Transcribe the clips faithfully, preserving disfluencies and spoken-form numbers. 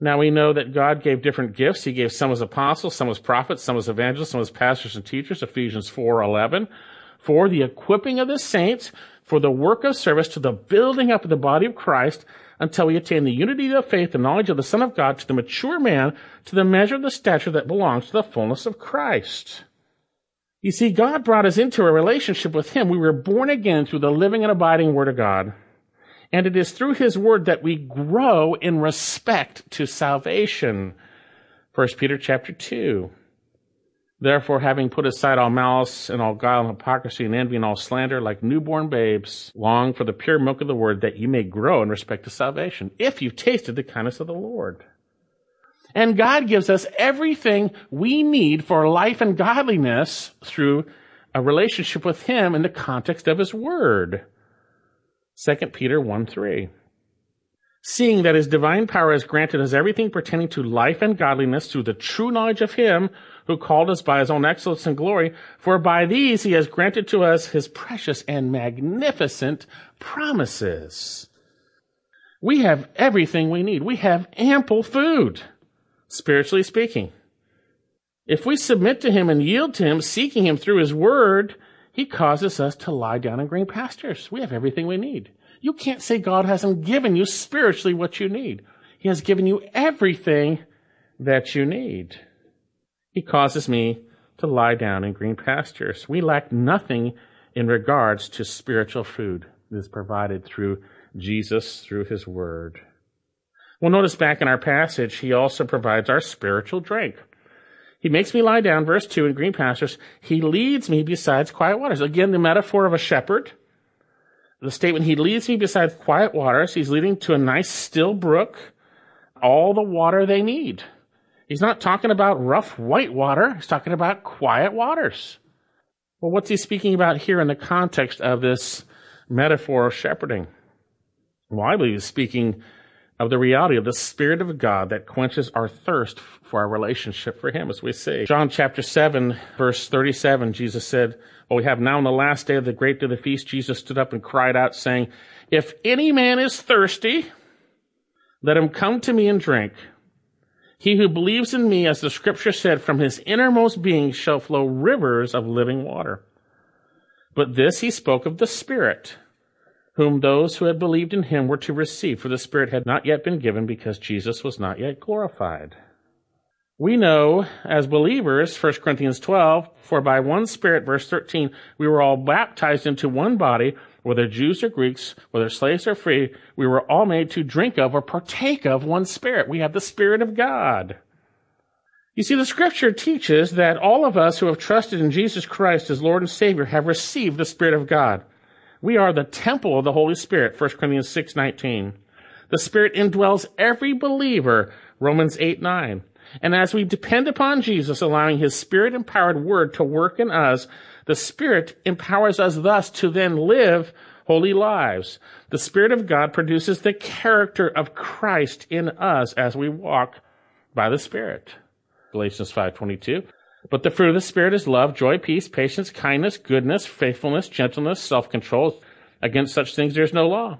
Now we know that God gave different gifts. He gave some as apostles, some as prophets, some as evangelists, some as pastors and teachers, Ephesians four eleven, for the equipping of the saints, for the work of service, to the building up of the body of Christ, until we attain the unity of faith and knowledge of the Son of God, to the mature man, to the measure of the stature that belongs to the fullness of Christ. You see, God brought us into a relationship with Him. We were born again through the living and abiding Word of God. And it is through His Word that we grow in respect to salvation. First Peter chapter two. Therefore, having put aside all malice and all guile and hypocrisy and envy and all slander, like newborn babes, long for the pure milk of the Word, that you may grow in respect to salvation, if you've tasted the kindness of the Lord. And God gives us everything we need for life and godliness through a relationship with Him in the context of His Word. Second Peter one three. Seeing that His divine power has granted us everything pertaining to life and godliness through the true knowledge of Him who called us by His own excellence and glory, for by these He has granted to us His precious and magnificent promises. We have everything we need. We have ample food, spiritually speaking. If we submit to Him and yield to Him, seeking Him through His Word, He causes us to lie down in green pastures. We have everything we need. You can't say God hasn't given you spiritually what you need. He has given you everything that you need. He causes me to lie down in green pastures. We lack nothing in regards to spiritual food that is provided through Jesus, through His Word. Well, notice back in our passage, He also provides our spiritual drink. He makes me lie down, verse two, in green pastures. He leads me beside quiet waters. Again, the metaphor of a shepherd. The statement, He leads me beside quiet waters. He's leading to a nice still brook, all the water they need. He's not talking about rough white water. He's talking about quiet waters. Well, what's He speaking about here in the context of this metaphor of shepherding? Well, I believe He's speaking of the reality of the Spirit of God that quenches our thirst for our relationship for Him, as we see. John chapter seven, verse thirty-seven, Jesus said, well, we have now on the last day of the great day of the feast, Jesus stood up and cried out, saying, if any man is thirsty, let him come to me and drink. He who believes in me, as the Scripture said, from his innermost being shall flow rivers of living water. But this He spoke of the Spirit, whom those who had believed in Him were to receive, for the Spirit had not yet been given because Jesus was not yet glorified. We know as believers, First Corinthians twelve, for by one Spirit, verse thirteen, we were all baptized into one body, whether Jews or Greeks, whether slaves or free, we were all made to drink of or partake of one Spirit. We have the Spirit of God. You see, the Scripture teaches that all of us who have trusted in Jesus Christ as Lord and Savior have received the Spirit of God. We are the temple of the Holy Spirit, First Corinthians six nineteen. The Spirit indwells every believer, Romans eight nine. And as we depend upon Jesus, allowing His Spirit-empowered Word to work in us, the Spirit empowers us thus to then live holy lives. The Spirit of God produces the character of Christ in us as we walk by the Spirit. Galatians five twenty-two. But the fruit of the Spirit is love, joy, peace, patience, kindness, goodness, faithfulness, gentleness, self-control. Against such things there is no law.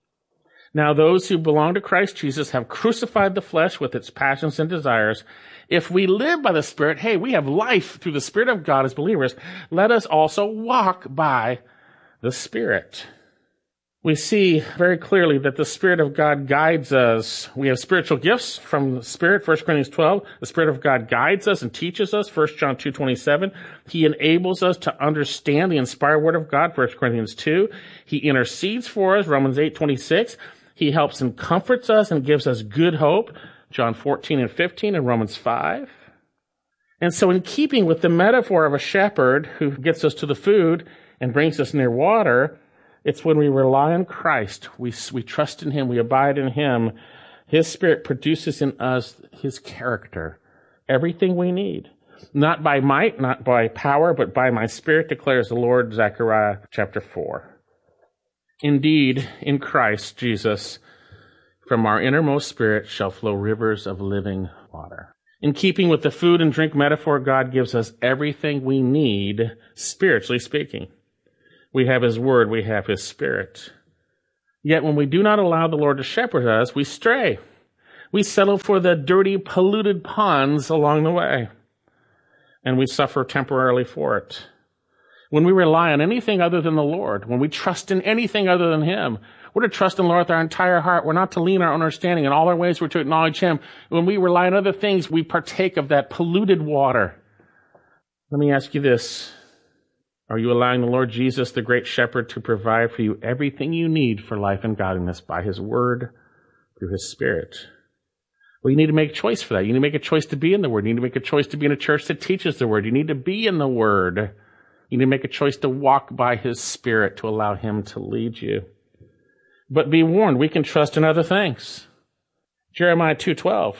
Now those who belong to Christ Jesus have crucified the flesh with its passions and desires. If we live by the Spirit, hey, we have life through the Spirit of God as believers. Let us also walk by the Spirit. We see very clearly that the Spirit of God guides us. We have spiritual gifts from the Spirit, First Corinthians twelve. The Spirit of God guides us and teaches us, First John two twenty-seven. He enables us to understand the inspired Word of God, First Corinthians two. He intercedes for us, Romans eight twenty-six. He helps and comforts us and gives us good hope, John fourteen and fifteen and Romans five. And so in keeping with the metaphor of a shepherd who gets us to the food and brings us near water, it's when we rely on Christ, we, we trust in Him, we abide in Him. His Spirit produces in us His character, everything we need. Not by might, not by power, but by my Spirit, declares the Lord, Zechariah chapter four. Indeed, in Christ Jesus, from our innermost spirit shall flow rivers of living water. In keeping with the food and drink metaphor, God gives us everything we need, spiritually speaking. We have His Word, we have His Spirit. Yet when we do not allow the Lord to shepherd us, we stray. We settle for the dirty, polluted ponds along the way, and we suffer temporarily for it. When we rely on anything other than the Lord, when we trust in anything other than Him, we're to trust in the Lord with our entire heart. We're not to lean on our understanding. In all our ways, we're to acknowledge Him. When we rely on other things, we partake of that polluted water. Let me ask you this. Are you allowing the Lord Jesus, the great shepherd, to provide for you everything you need for life and godliness by His word, through His Spirit? Well, you need to make a choice for that. You need to make a choice to be in the Word. You need to make a choice to be in a church that teaches the Word. You need to be in the Word. You need to make a choice to walk by His Spirit, to allow Him to lead you. But be warned, we can trust in other things. Jeremiah two twelve.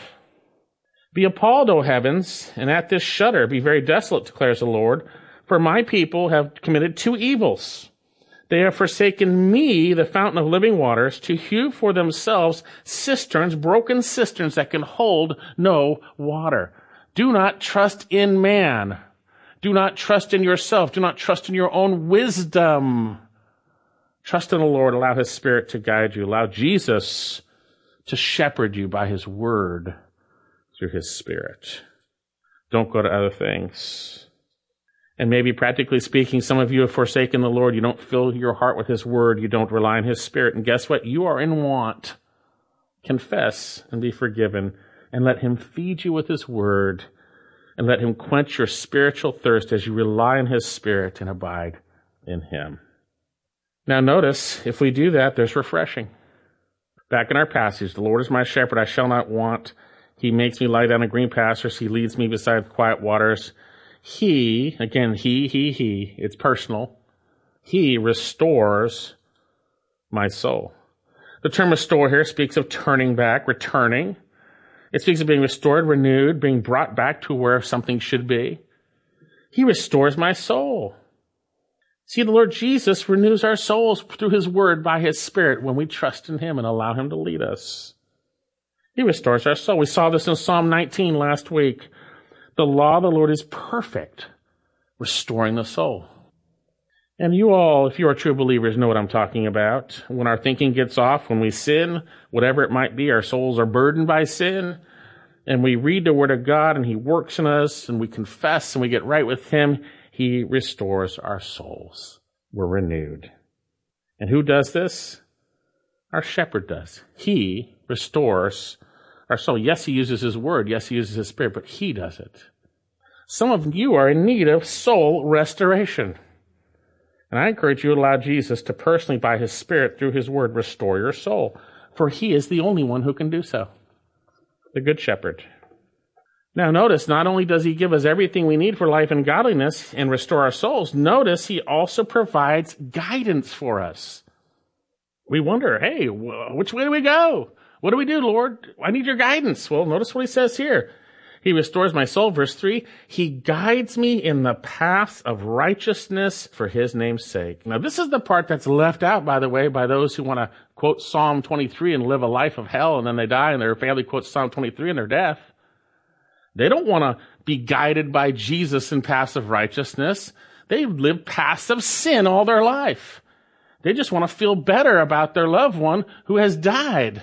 Be appalled, O heavens, and at this shudder. Be very desolate, declares the Lord. For my people have committed two evils. They have forsaken me, the fountain of living waters, to hew for themselves cisterns, broken cisterns that can hold no water. Do not trust in man. Do not trust in yourself. Do not trust in your own wisdom. Trust in the Lord. Allow His Spirit to guide you. Allow Jesus to shepherd you by His word through His Spirit. Don't go to other things. And maybe practically speaking, some of you have forsaken the Lord. You don't fill your heart with His word. You don't rely on His Spirit. And guess what? You are in want. Confess and be forgiven. And let Him feed you with His word. And let Him quench your spiritual thirst as you rely on His Spirit and abide in Him. Now notice, if we do that, there's refreshing. Back in our passage, the Lord is my shepherd, I shall not want. He makes me lie down in green pastures. He leads me beside quiet waters. He, again, he, he, he, it's personal. He restores my soul. The term restore here speaks of turning back, returning. It speaks of being restored, renewed, being brought back to where something should be. He restores my soul. See, the Lord Jesus renews our souls through His word by His Spirit when we trust in Him and allow Him to lead us. He restores our soul. We saw this in Psalm nineteen last week. The law of the Lord is perfect, restoring the soul. And you all, if you are true believers, know what I'm talking about. When our thinking gets off, when we sin, whatever it might be, our souls are burdened by sin, and we read the Word of God, and He works in us, and we confess, and we get right with Him, He restores our souls. We're renewed. And who does this? Our shepherd does. He restores our soul. Yes, He uses His word. Yes, He uses His Spirit, but He does it. Some of you are in need of soul restoration. And I encourage you to allow Jesus to personally, by His Spirit, through His word, restore your soul. For He is the only one who can do so. The Good Shepherd. Now notice, not only does He give us everything we need for life and godliness and restore our souls, notice He also provides guidance for us. We wonder, hey, which way do we go? What do we do, Lord? I need your guidance. Well, notice what He says here. He restores my soul, verse three. He guides me in the paths of righteousness for His name's sake. Now, this is the part that's left out, by the way, by those who want to quote Psalm twenty-three and live a life of hell, and then they die, and their family quotes Psalm twenty-three in their death. They don't want to be guided by Jesus in paths of righteousness. They live paths of sin all their life. They just want to feel better about their loved one who has died.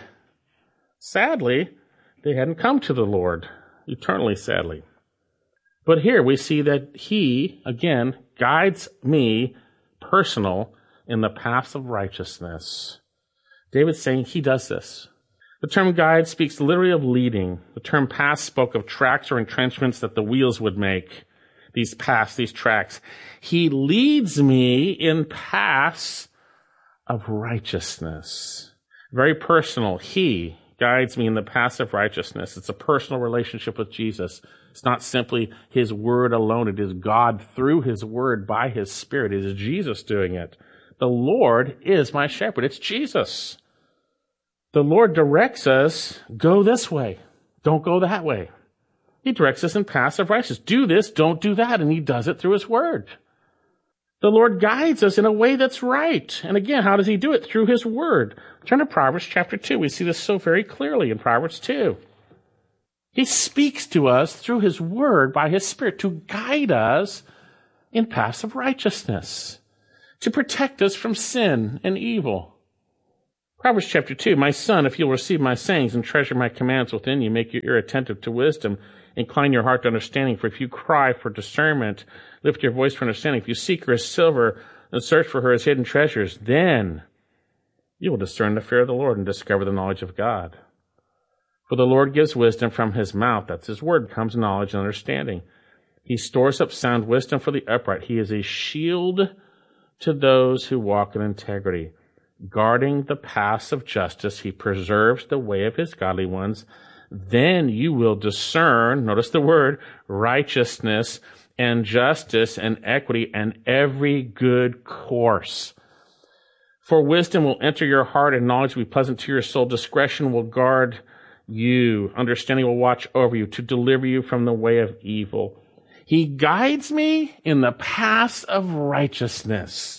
Sadly, they hadn't come to the Lord, eternally sadly. But here we see that He, again, guides me, personal, in the paths of righteousness. David's saying He does this. The term guide speaks literally of leading. The term path spoke of tracks or entrenchments that the wheels would make. These paths, these tracks. He leads me in paths of righteousness. Very personal. He guides me in the paths of righteousness. It's a personal relationship with Jesus. It's not simply His word alone. It is God through His word by His Spirit. It is Jesus doing it. The Lord is my shepherd. It's Jesus. The Lord directs us, go this way. Don't go that way. He directs us in paths of righteousness. Do this, don't do that. And He does it through His word. The Lord guides us in a way that's right. And again, how does He do it? Through His word. Turn to Proverbs chapter two. We see this so very clearly in Proverbs two. He speaks to us through His word by His Spirit to guide us in paths of righteousness, to protect us from sin and evil. Proverbs chapter two, my son, if you'll receive my sayings and treasure my commands within you, make your ear attentive to wisdom, incline your heart to understanding. For if you cry for discernment, lift your voice for understanding. If you seek her as silver and search for her as hidden treasures, then you will discern the fear of the Lord and discover the knowledge of God. For the Lord gives wisdom from his mouth. That's his word, comes knowledge and understanding. He stores up sound wisdom for the upright. He is a shield to those who walk in integrity. Guarding the paths of justice, he preserves the way of his godly ones. Then you will discern, notice the word, righteousness and justice and equity and every good course. For wisdom will enter your heart and knowledge will be pleasant to your soul. Discretion will guard you. Understanding will watch over you to deliver you from the way of evil. He guides me in the paths of righteousness.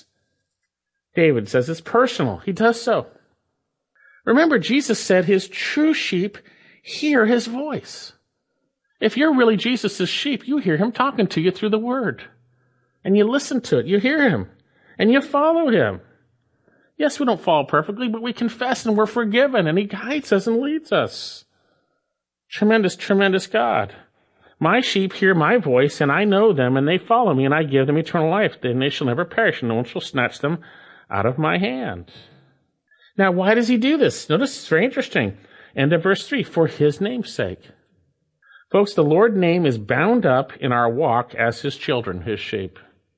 David says it's personal. He does so. Remember, Jesus said his true sheep hear his voice. If you're really Jesus' sheep, you hear him talking to you through the word. And you listen to it. You hear him. And you follow him. Yes, we don't follow perfectly, but we confess and we're forgiven. And he guides us and leads us. Tremendous, tremendous God. My sheep hear my voice, and I know them, and they follow me, and I give them eternal life. Then they shall never perish, and no one shall snatch them out of my hand. Now, why does he do this? Notice it's very interesting. End of verse three, for his name's sake. Folks, the Lord's name is bound up in our walk as his children, his sheep.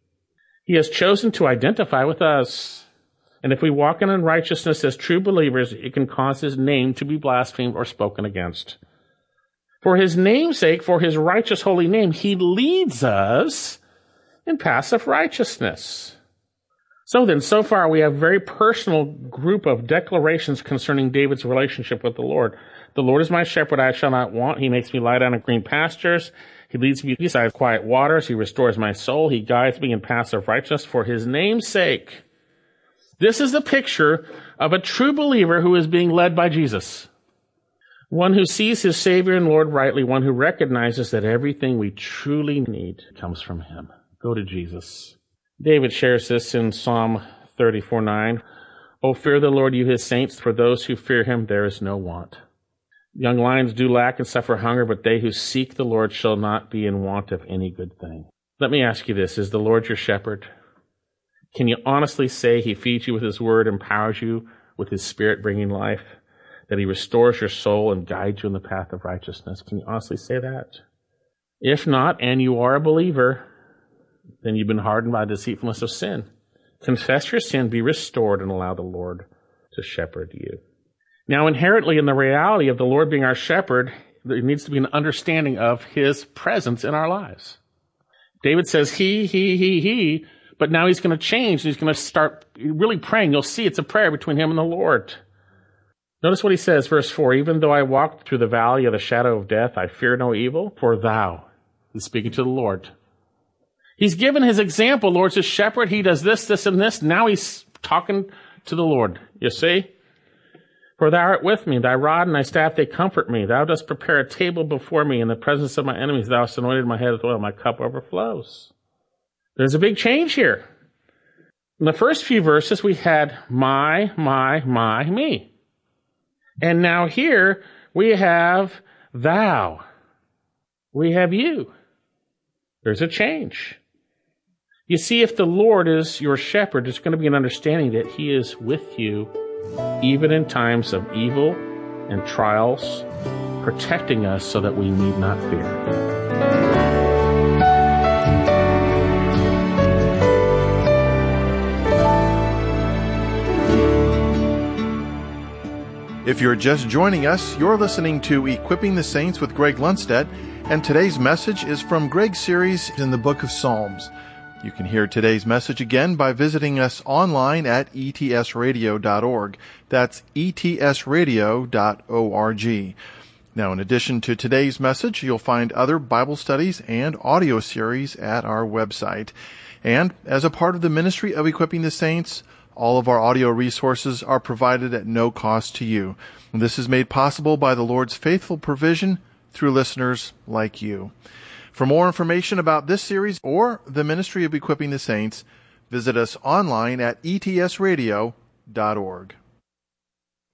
He has chosen to identify with us. And if we walk in unrighteousness as true believers, it can cause his name to be blasphemed or spoken against. For his name's sake, for his righteous holy name, he leads us in paths of righteousness. So then, so far, we have a very personal group of declarations concerning David's relationship with the Lord. The Lord is my shepherd, I shall not want. He makes me lie down in green pastures. He leads me beside quiet waters. He restores my soul. He guides me in paths of righteousness for his name's sake. This is a picture of a true believer who is being led by Jesus. One who sees his Savior and Lord rightly, one who recognizes that everything we truly need comes from him. Go to Jesus. David shares this in Psalm thirty-four nine. O fear the Lord, you his saints, for those who fear him there is no want. Young lions do lack and suffer hunger, but they who seek the Lord shall not be in want of any good thing. Let me ask you this. Is the Lord your shepherd? Can you honestly say he feeds you with his word, empowers you with his spirit bringing life, that he restores your soul and guides you in the path of righteousness? Can you honestly say that? If not, and you are a believer, then you've been hardened by the deceitfulness of sin. Confess your sin, be restored, and allow the Lord to shepherd you. Now, inherently in the reality of the Lord being our shepherd, there needs to be an understanding of his presence in our lives. David says he, he, he, he, but now he's going to change. He's going to start really praying. You'll see it's a prayer between him and the Lord. Notice what he says, verse four, even though I walk through the valley of the shadow of death, I fear no evil, for thou, he's speaking to the Lord. He's given his example. Lord's his shepherd. He does this, this, and this. Now he's talking to the Lord. You see? For thou art with me. Thy rod and thy staff, they comfort me. Thou dost prepare a table before me in the presence of my enemies. Thou hast anointed my head with oil. My cup overflows. There's a big change here. In the first few verses, we had my, my, my, me. And now here we have thou. We have you. There's a change. You see, if the Lord is your shepherd, there's going to be an understanding that he is with you even in times of evil and trials, protecting us so that we need not fear. If you're just joining us, you're listening to Equipping the Saints with Greg Lundstedt, and today's message is from Greg's series in the book of Psalms. You can hear today's message again by visiting us online at e t s radio dot org. That's e t s radio dot org. Now, in addition to today's message, you'll find other Bible studies and audio series at our website. And as a part of the ministry of Equipping the Saints, all of our audio resources are provided at no cost to you. This is made possible by the Lord's faithful provision through listeners like you. For more information about this series or the ministry of Equipping the Saints, visit us online at e t s radio dot org.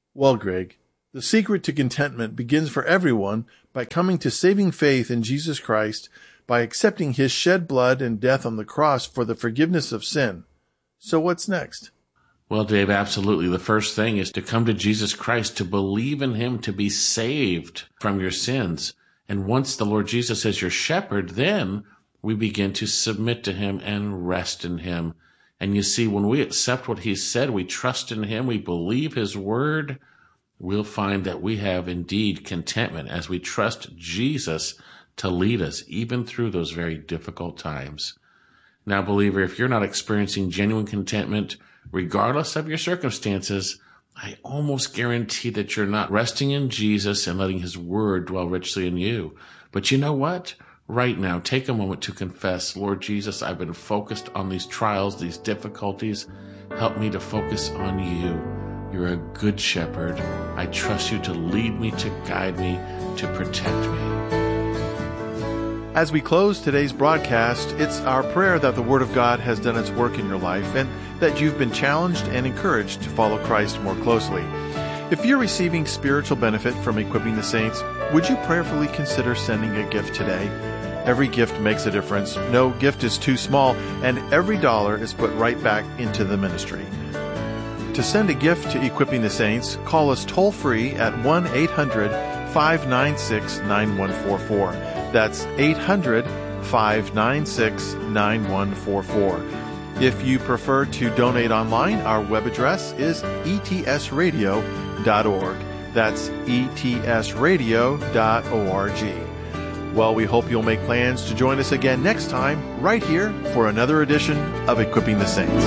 Well, Greg, the secret to contentment begins for everyone by coming to saving faith in Jesus Christ, by accepting his shed blood and death on the cross for the forgiveness of sin. So what's next? Well, Dave, absolutely. The first thing is to come to Jesus Christ, to believe in him, to be saved from your sins. And once the Lord Jesus is your shepherd, then we begin to submit to him and rest in him. And you see, when we accept what he said, we trust in him, we believe his word, we'll find that we have indeed contentment as we trust Jesus to lead us even through those very difficult times. Now, believer, if you're not experiencing genuine contentment, regardless of your circumstances, I almost guarantee that you're not resting in Jesus and letting his word dwell richly in you. But you know what? Right now, take a moment to confess, Lord Jesus, I've been focused on these trials, these difficulties. Help me to focus on you. You're a good shepherd. I trust you to lead me, to guide me, to protect me. As we close today's broadcast, it's our prayer that the Word of God has done its work in your life and that you've been challenged and encouraged to follow Christ more closely. If you're receiving spiritual benefit from Equipping the Saints, would you prayerfully consider sending a gift today? Every gift makes a difference. No gift is too small, and every dollar is put right back into the ministry. To send a gift to Equipping the Saints, call us toll-free at one eight hundred five nine six nine one four four. That's eight hundred five nine six nine one four four. If you prefer to donate online, our web address is e t s radio dot org. That's e t s radio dot org. Well, we hope you'll make plans to join us again next time, right here, for another edition of Equipping the Saints.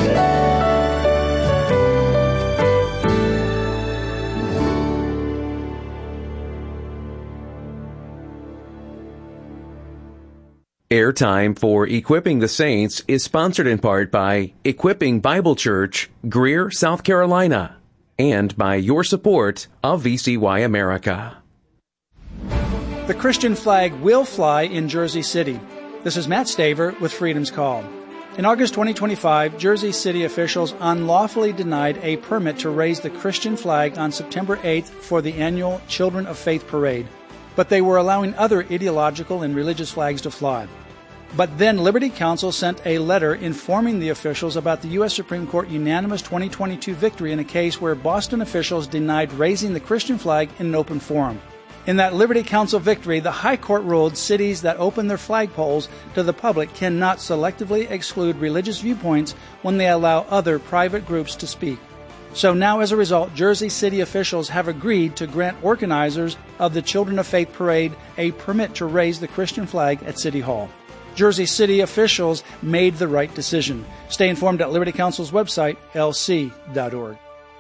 Airtime for Equipping the Saints is sponsored in part by Equipping Bible Church, Greer, South Carolina, and by your support of V C Y America. The Christian flag will fly in Jersey City. This is Matt Staver with Freedom's Call. In August twenty twenty-five, Jersey City officials unlawfully denied a permit to raise the Christian flag on September eighth for the annual Children of Faith Parade, but they were allowing other ideological and religious flags to fly. But then Liberty Counsel sent a letter informing the officials about the U S Supreme Court unanimous twenty twenty-two victory in a case where Boston officials denied raising the Christian flag in an open forum. In that Liberty Counsel victory, the High Court ruled cities that open their flagpoles to the public cannot selectively exclude religious viewpoints when they allow other private groups to speak. So now, as a result, Jersey City officials have agreed to grant organizers of the Children of Faith Parade a permit to raise the Christian flag at City Hall. Jersey City officials made the right decision. Stay informed at Liberty Counsel's website, l c dot org.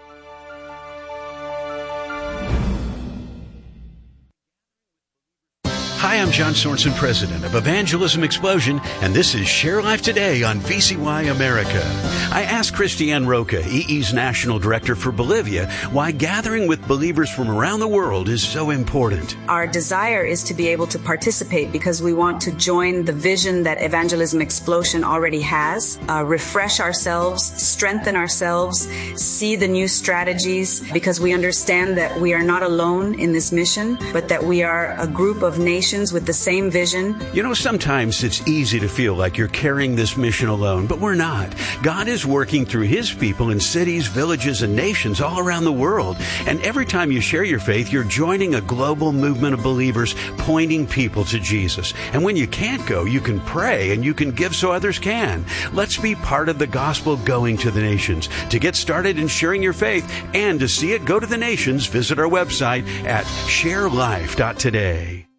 Hi, I'm John Sorensen, president of Evangelism Explosion, and this is Share Life Today on V C Y America. I asked Christiane Roca, E E's national director for Bolivia, why gathering with believers from around the world is so important. Our desire is to be able to participate because we want to join the vision that Evangelism Explosion already has, uh, refresh ourselves, strengthen ourselves, see the new strategies, because we understand that we are not alone in this mission, but that we are a group of nations with the same vision. You know, sometimes it's easy to feel like you're carrying this mission alone, but we're not. God is working through His people in cities, villages, and nations all around the world. And every time you share your faith, you're joining a global movement of believers pointing people to Jesus. And when you can't go, you can pray and you can give so others can. Let's be part of the gospel going to the nations. To get started in sharing your faith and to see it go to the nations, visit our website at share life dot today.